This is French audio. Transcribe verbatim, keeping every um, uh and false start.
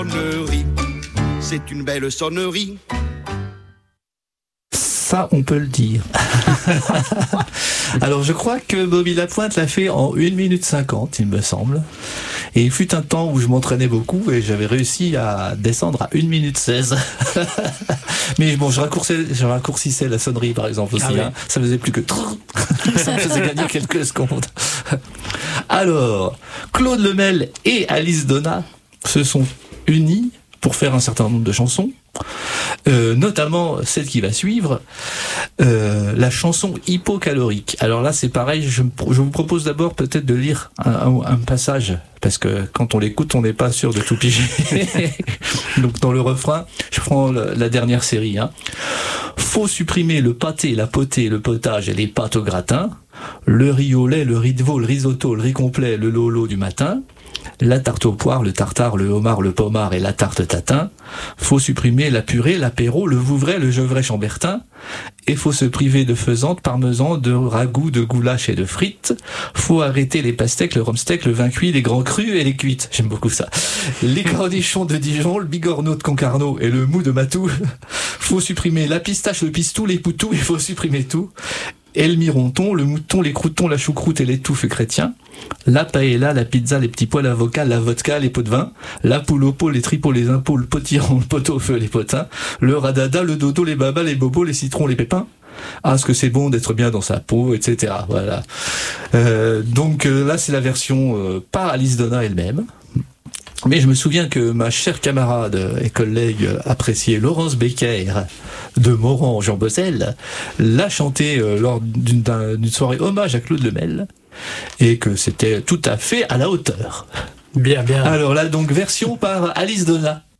Sonnerie, c'est une belle sonnerie. Ça, on peut le dire. Alors, je crois que Bobby Lapointe l'a fait en une minute cinquante, il me semble. Et il fut un temps où je m'entraînais beaucoup et j'avais réussi à descendre à une minute seize. Mais bon, je raccourcissais, je raccourcissais la sonnerie, par exemple, aussi. Ah oui. Hein. Ça faisait plus que... Ça me faisait gagner quelques secondes. Alors, Claude Lemel et Alice Donna se sont unis pour faire un certain nombre de chansons, euh, notamment celle qui va suivre, euh, la chanson Hypocalorique. Alors là, c'est pareil, je, je vous propose d'abord peut-être de lire un, un, un passage, parce que quand on l'écoute, on n'est pas sûr de tout piger. Donc dans le refrain, je prends la, la dernière série. Hein. Faut supprimer le pâté, la potée, le potage et les pâtes au gratin, le riz au lait, le riz de veau, le risotto, le riz complet, le lolo du matin, la tarte aux poires, le tartare, le homard, le pommard et la tarte tatin. Faut supprimer la purée, l'apéro, le vouvray, le gevrey chambertin. Et faut se priver de faisante, parmesan, de ragoût, de goulash et de frites. Faut arrêter les pastèques, le rhum-steak, le vin cuit, les grands crus et les cuites. J'aime beaucoup ça. Les cornichons de Dijon, le bigorneau de Concarneau et le mou de Matou. Faut supprimer la pistache, le pistou, les poutous, il faut supprimer tout. Et le mironton, le mouton, les croutons, la choucroute et les touffes chrétiens, la paella, la pizza, les petits pois, l'avocat, la vodka, les pots de vin, la poule au pot, les tripots, les impôts, le potiron, le pot au feu, les potins, le radada, le dodo, les babas, les bobos, les citrons, les pépins. Ah, ce que c'est bon d'être bien dans sa peau, et cetera. Voilà. Euh, donc euh, là, c'est la version euh, par Alice Donna elle-même. Mais je me souviens que ma chère camarade et collègue appréciée Laurence Becker de Moran, Jean Bossel, l'a chanté euh, lors d'une, d'une soirée hommage à Claude Lemel, et que c'était tout à fait à la hauteur. Bien, bien. Alors là, donc, version par Alice Donna.